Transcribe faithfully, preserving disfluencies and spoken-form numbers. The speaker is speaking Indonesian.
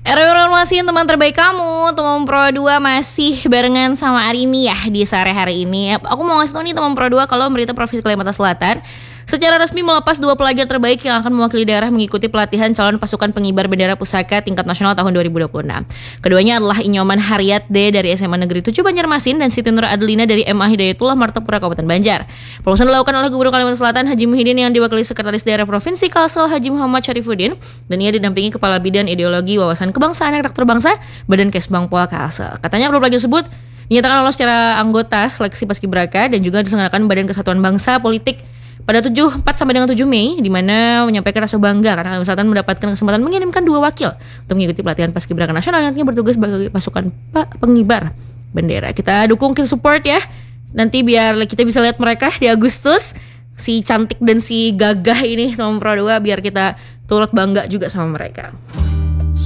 Informasi teman terbaik kamu, teman Pro dua masih barengan sama Arini ya di sore hari ini. Aku mau ngasih tau nih teman Pro dua kalau pemerintah Provinsi Kalimantan Selatan secara resmi melepas dua pelajar terbaik yang akan mewakili daerah mengikuti pelatihan calon pasukan pengibar bendera pusaka tingkat nasional tahun dua ribu dua puluh enam. Keduanya adalah Inyoman Haryat D dari S M A Negeri tujuh Banjarmasin dan Siti Nur Adelina dari M A Hidayatullah Martapura Kabupaten Banjar. Pelulusan dilakukan oleh Gubernur Kalimantan Selatan Haji Muhyiddin yang diwakili Sekretaris Daerah Provinsi Kalsel Haji Muhammad Syarifuddin, dan ia didampingi Kepala Bidang Ideologi Wawasan Kebangsaan dan Karakter Bangsa Badan Kesbangpol Kalsel. Katanya kedua pelajar tersebut dinyatakan lolos secara anggota seleksi Paskibraka dan juga diselenggarakan Badan Kesatuan Bangsa Politik pada tujuh empat sampai dengan tujuh Mei, di mana menyampaikan rasa bangga karena Kalimantan Selatan mendapatkan kesempatan mengirimkan dua wakil untuk mengikuti pelatihan Paskibraka Nasional yang nantinya bertugas sebagai pasukan pengibar bendera. Kita dukung, kita support ya. Nanti biar kita bisa lihat mereka di Agustus, si cantik dan si gagah ini teman Pro dua, biar kita turut bangga juga sama mereka.